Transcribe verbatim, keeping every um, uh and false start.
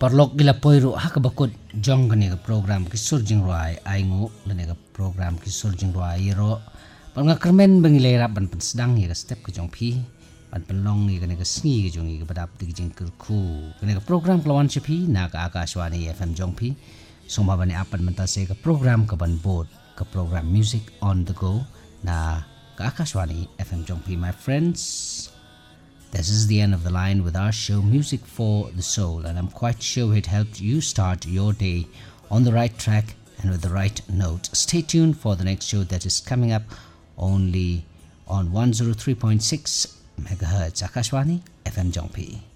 Parlok gila poiru hak bakut jong kani ka program ki surjing roi aingu lene ka program ki surjing roi ro panga kermen bangilai rapan pen sedang ya ka step ke jong pi pan penlong ya kani ka sngi ke jong ya badap di jing kurku kani ka program kelawan chepi na ka Akashwani F M jong pi soma bani apan mentase ka program ka ban board ka program music on the go na ka Akashwani F M jong pi my friends. This is the end of the line with our show Music for the Soul, and I'm quite sure it helped you start your day on the right track and with the right note. Stay tuned for the next show that is coming up only on one oh three point six megahertz Akashwani F M Jongpi.